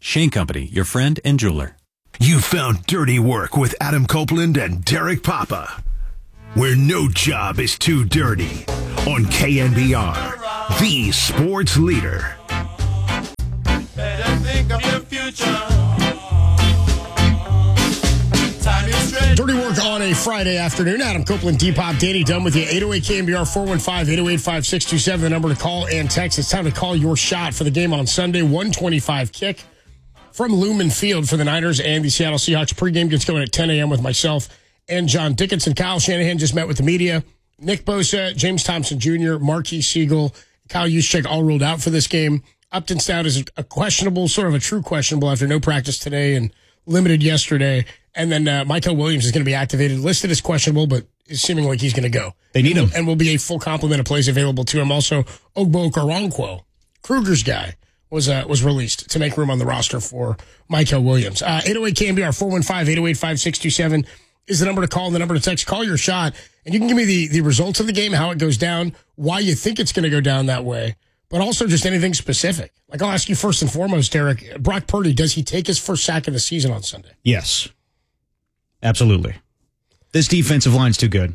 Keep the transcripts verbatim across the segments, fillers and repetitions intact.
Shane Company, your friend and jeweler. You found Dirty Work with Adam Copeland and Derek Papa, where no job is too dirty, on K N B R, the sports leader. Better think of your future. Dirty Work on a Friday afternoon. Adam Copeland, D-Pop, Danny Dunn with you. eight oh eight K N B R, four one five, eight oh eight, five six two seven, the number to call and text. It's time to call your shot for the game on Sunday. one twenty-five kick from Lumen Field for the Niners and the Seattle Seahawks. Pregame gets going at ten a.m. with myself and John Dickinson. Kyle Shanahan just met with the media. Nick Bosa, James Thompson Junior, Marquis Siegel, Kyle Juszczyk all ruled out for this game. Upton Stout is a questionable, sort of a true questionable after no practice today and limited yesterday. And then uh, Michael Williams is going to be activated, listed as questionable, but is seeming like he's going to go. They need him. And will be a full complement of plays available to him. Also, Ogbo Okoronkwo, Kruger's guy, was uh, was released to make room on the roster for Michael Williams. Uh, eight oh eight K N B R, four one five, eight oh eight, five six two seven is the number to call and the number to text. Call your shot, and you can give me the, the results of the game, how it goes down, why you think it's going to go down that way, but also just anything specific. Like, I'll ask you first and foremost, Derek, Brock Purdy, does he take his first sack of the season on Sunday? Yes. Absolutely. This defensive line's too good.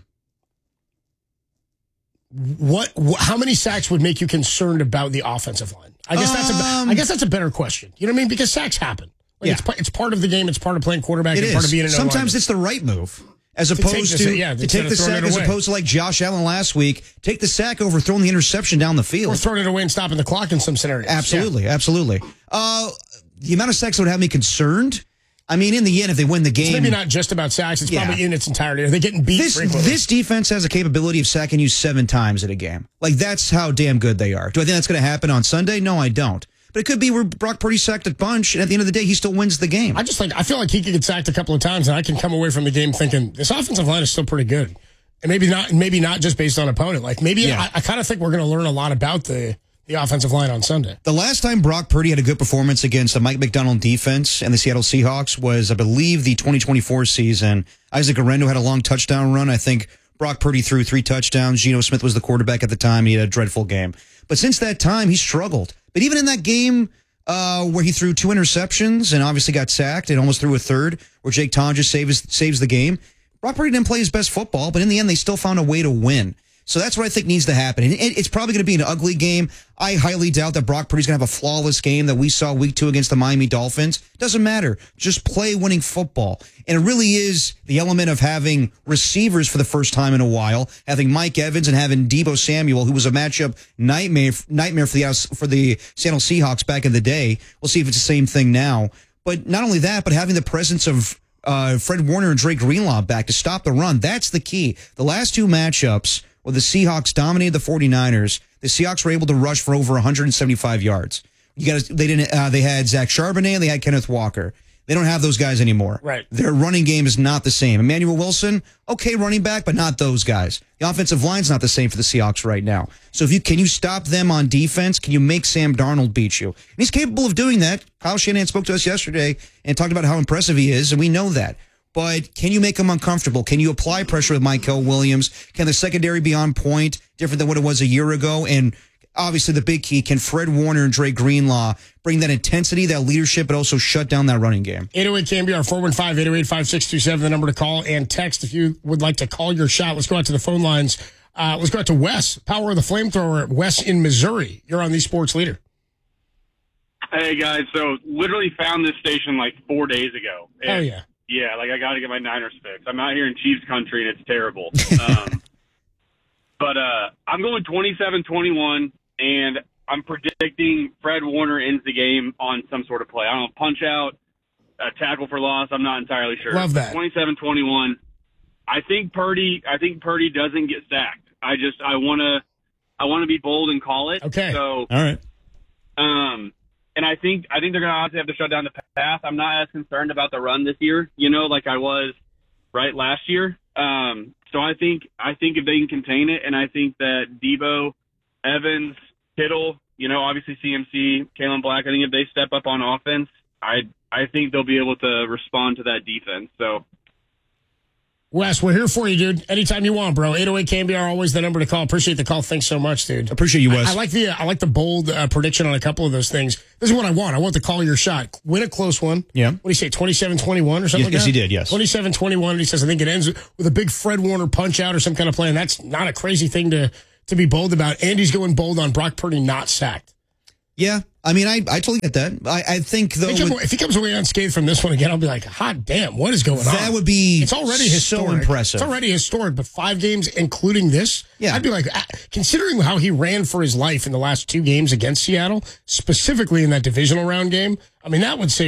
What? Wh- how many sacks would make you concerned about the offensive line? I guess that's a. Um, I guess that's a better question. You know what I mean? Because sacks happen. Like Yeah. it's pa- it's part of the game. It's part of playing quarterback. It and part is. of being an Sometimes O-lineman. it's the right move. As To take opposed the- to, yeah, to instead take of the throwing sack, it as away. opposed to like Josh Allen last week, take the sack over throwing the interception down the or field. throwing it away and stopping the clock in some scenarios. Absolutely, absolutely. Uh, the amount of sacks that would have me concerned. I mean, in the end, if they win the It's game, maybe not just about sacks. It's Yeah. probably in its entirety. Are they getting beat this frequently? this defense has a capability of sacking you seven times in a game. Like, that's how damn good they are. Do I think that's going to happen on Sunday? No, I don't. But it could be where Brock Purdy sacked a bunch, and at the end of the day, he still wins the game. I just like I feel like he could get sacked a couple of times, and I can come away from the game thinking this offensive line is still pretty good, and maybe not maybe not just based on opponent. Like maybe Yeah. I, I kind of think we're going to learn a lot about the the offensive line on Sunday. The last time Brock Purdy had a good performance against a Mike McDonald defense and the Seattle Seahawks was, I believe, the twenty twenty-four season. Isaac Arendo had a long touchdown run. I think Brock Purdy threw three touchdowns. Geno Smith was the quarterback at the time, and he had a dreadful game. But since that time, he struggled. But even in that game uh, where he threw two interceptions and obviously got sacked and almost threw a third, where Jake Tonjes saves, saves the game, Brock Purdy didn't play his best football, but in the end, they still found a way to win. So that's what I think needs to happen. And it, it's probably going to be an ugly game. I highly doubt that Brock Purdy's going to have a flawless game that we saw week two against the Miami Dolphins. Doesn't matter. Just play winning football. And it really is the element of having receivers for the first time in a while, having Mike Evans and having Deebo Samuel, who was a matchup nightmare nightmare for the for the Seattle Seahawks back in the day. We'll see if it's the same thing now. But not only that, but having the presence of uh, Fred Warner and Drake Greenlaw back to stop the run. That's the key. The last two matchups, well, the Seahawks dominated the 49ers. The Seahawks were able to rush for over one hundred seventy-five yards. You got they didn't. Uh, they had Zach Charbonnet and they had Kenneth Walker. They don't have those guys anymore. Right. Their running game is not the same. Emmanuel Wilson, okay, running back, but not those guys. The offensive line's not the same for the Seahawks right now. So if you can you stop them on defense? Can you make Sam Darnold beat you? And he's capable of doing that. Kyle Shanahan spoke to us yesterday and talked about how impressive he is, and we know that. But can you make him uncomfortable? Can you apply pressure with Michael Williams? Can the secondary be on point, different than what it was a year ago? And obviously the big key, can Fred Warner and Drake Greenlaw bring that intensity, that leadership, but also shut down that running game? eight oh eight K N B R, four one five, eight oh eight, five six two seven, the number to call and text if you would like to call your shot. Let's go out to the phone lines. Uh, let's go out to Wes, Power of the Flamethrower, Wes in Missouri. You're on the Sports Leader. Hey, guys. So literally found this station like four days ago. Oh, And, yeah. Yeah, like I got to get my Niners fixed. I'm out here in Chiefs country, and it's terrible. Um, but uh, I'm going twenty-seven twenty-one, and I'm predicting Fred Warner ends the game on some sort of play. I don't know, punch out, a tackle for loss. I'm not entirely sure. Love that. twenty-seven twenty-one. I think Purdy. I think Purdy doesn't get sacked. I just I want to I want to be bold and call it. Okay. So All right. um. And I think I think they're going to obviously have to shut down the pass. I'm not as concerned about the run this year, you know, like I was right last year. Um, so I think I think if they can contain it, and I think that Deebo, Evans, Kittle, you know, obviously C M C, Kalen Black, I think if they step up on offense, I I think they'll be able to respond to that defense. So. Wes, we're here for you, dude. Anytime you want, bro. eight oh eight K N B R, always the number to call. Appreciate the call. Thanks so much, dude. Appreciate you, Wes. I, I like the I like the bold uh, prediction on a couple of those things. This is what I want. I want to call your shot. Win a close one. Yeah. What do you say, twenty-seven twenty-one or something Yes, like that? yes, he did, yes. twenty-seven twenty-one, and he says, I think it ends with a big Fred Warner punch-out or some kind of play, and that's not a crazy thing to, to be bold about. Andy's going bold on Brock Purdy not sacked. Yeah, I mean, I, I totally get that. I, I think, though... If he, comes, with, if he comes away unscathed from this one again, I'll be like, hot damn, what is going on? that would be It's already historic. so impressive. It's already historic, but five games, including this, Yeah. I'd be like, ah, considering how he ran for his life in the last two games against Seattle, specifically in that divisional round game, I mean, that would say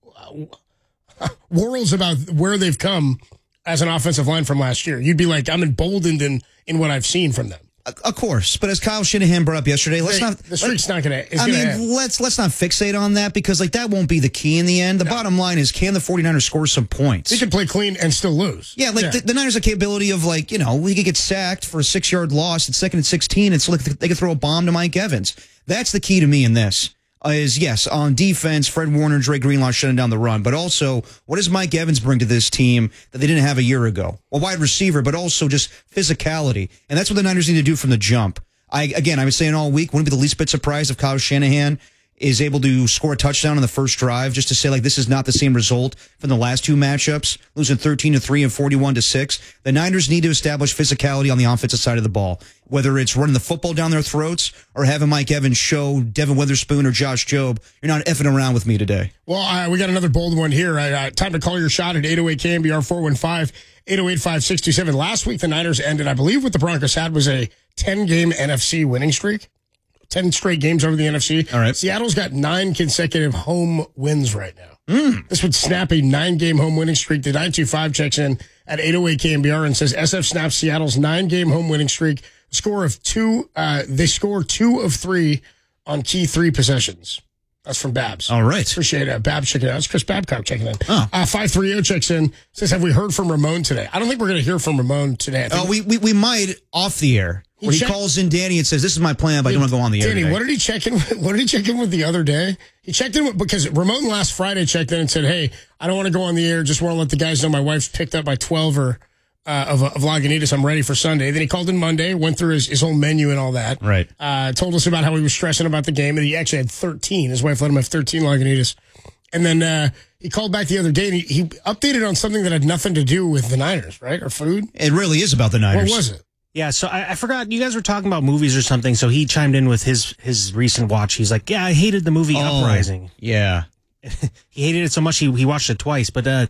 uh, worlds about where they've come as an offensive line from last year. You'd be like, I'm emboldened in, in what I've seen from them. Of course, but as Kyle Shanahan brought up yesterday, let's Hey, not... the streak's not going to... I mean, let's let's not fixate on that because like that won't be the key in the end. The no. bottom line is, can the 49ers score some points? He can play clean and still lose. Yeah, like yeah. The, the Niners have the capability of like, you know, he could get sacked for a six-yard loss at second and sixteen, and so like they could throw a bomb to Mike Evans. That's the key to me in this. Uh, is yes, on defense, Fred Warner, Dre Greenlaw shutting down the run, but also what does Mike Evans bring to this team that they didn't have a year ago? A wide receiver, but also just physicality, and that's what the Niners need to do from the jump. I, again, I've been saying all week, wouldn't be the least bit surprised if Kyle Shanahan is able to score a touchdown on the first drive just to say, like, this is not the same result from the last two matchups, losing thirteen to three and forty-one to six. The Niners need to establish physicality on the offensive side of the ball, whether it's running the football down their throats or having Mike Evans show Devin Witherspoon or Josh Jobe, you're not effing around with me today. Well, uh, we got another bold one here. Uh, time to call your shot at eight oh eight K M B R four one five, eight oh eight, five six two seven. Last week, the Niners ended, I believe what the Broncos had was a ten-game N F C winning streak. ten straight games over the N F C. All right. Seattle's got nine consecutive home wins right now. Mm. This would snap a nine-game home winning streak. The nine two five checks in at eight oh eight K M B R and says S F snaps Seattle's nine-game home winning streak. Score of two. Uh, they score two of three on key three possessions. That's from Babs. All right. Appreciate it. Babs checking out. It's Chris Babcock checking in. Oh. Uh, five three oh checks in. Says, have we heard from Ramon today? I don't think we're going to hear from Ramon today. Oh, we, we we might off the air. He where he checked, calls in Danny and says, this is my plan, but I don't want to go on the air Danny, today. what did he check in with? What did he check in with the other day? He checked in with, because Ramon last Friday checked in and said, hey, I don't want to go on the air. Just want to let the guys know my wife's picked up by twelve or uh, of, of Lagunitas. I'm ready for Sunday. Then he called in Monday, went through his, his whole menu and all that. Right. Uh, told us about how he was stressing about the game, and he actually had thirteen. His wife let him have thirteen Lagunitas. And then uh, he called back the other day, and he, he updated on something that had nothing to do with the Niners, right, or food. It really is about the Niners. What was it? Yeah, so I, I forgot. You guys were talking about movies or something, so he chimed in with his his recent watch. He's like, yeah, I hated the movie oh, Uprising. Yeah. He hated it so much he he watched it twice, but uh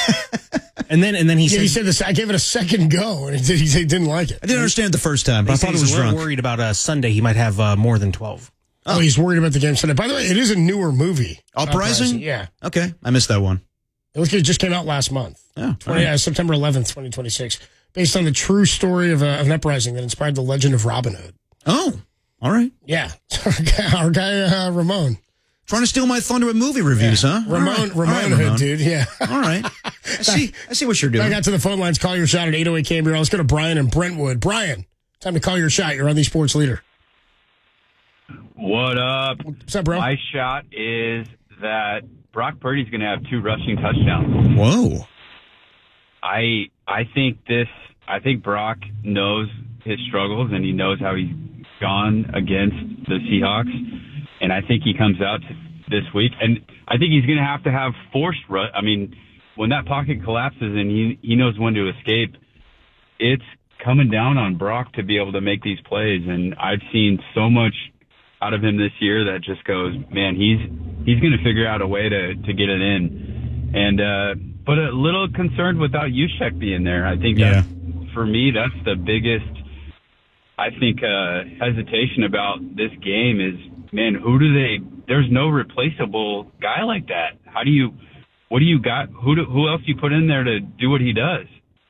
and then and then he yeah, said he said this, I gave it a second go, and he, did, he said he didn't like it. I didn't understand it the first time, but I thought it was he's a little drunk. worried about uh, Sunday. He might have uh, more than twelve. Oh. oh, he's worried about the game Sunday. By the way, it is a newer movie. Uprising? Uprising? Yeah. Okay, I missed that one. It just came out last month. Oh, twenty, right. uh, September eleventh, twenty twenty-six, based on the true story of, uh, of an uprising that inspired the legend of Robin Hood. Oh, all right. Yeah, our guy, our guy uh, Ramon. Trying to steal my thunder with movie reviews, yeah. huh? Ramon, right. Ramon right, Hood, Ramon. dude. Yeah. All right. I see. I see what you're doing. I got to the phone lines. Call your shot at eight oh eight K M B R. Let's go to Brian in Brentwood. Brian, time to call your shot. You're on the Sports Leader. What up? What's up, bro? My shot is that Brock Purdy's going to have two rushing touchdowns. Whoa. I I think this. I think Brock knows his struggles and he knows how he's gone against the Seahawks, and I think he comes out this week, and I think he's going to have to have forced rush. I mean, when that pocket collapses and he he knows when to escape, it's coming down on Brock to be able to make these plays, and I've seen so much out of him this year that just goes, man, he's he's going to figure out a way to to get it in, and uh, but a little concerned without Juszczyk being there. I think yeah. that, for me, that's the biggest, I think, uh, hesitation about this game is, man, who do they? There's no replaceable guy like that. How do you? What do you got? Who do, who else do you put in there to do what he does?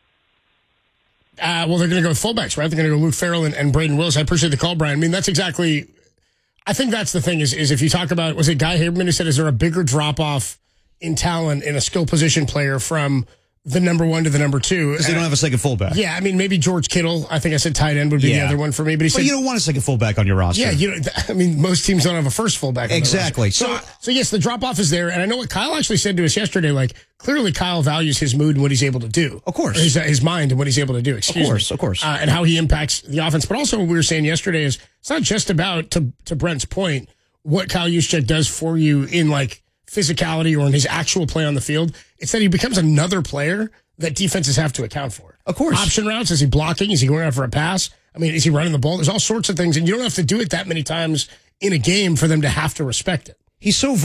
Uh, well, they're going to go with fullbacks, right? They're going to go Luke Farrell and, and Braden Willis. I appreciate the call, Brian. I mean, that's exactly. I think that's the thing is, is if you talk about, was it Guy Haberman who said, is there a bigger drop off in talent in a skill position player from the number one to the number two? Because they don't have a second fullback. Yeah, I mean, maybe George Kittle. I think I said tight end would be yeah. the other one for me. But he but said, you don't want a second fullback on your roster. Yeah, you know, I mean, most teams don't have a first fullback. On exactly. So, so, so yes, the drop off is there, and I know what Kyle actually said to us yesterday. Like, clearly, Kyle values his mood and what he's able to do. Of course, or his, his mind and what he's able to do. Excuse of course, me. of course, uh, and how he impacts the offense. But also, what we were saying yesterday is it's not just about to to Brent's point. what Kyle Juszczyk does for you in like physicality or in his actual play on the field. It's that he becomes another player that defenses have to account for. Of course. Option routes, is he blocking? Is he going out for a pass? I mean, is he running the ball? There's all sorts of things, and you don't have to do it that many times in a game for them to have to respect it. He's so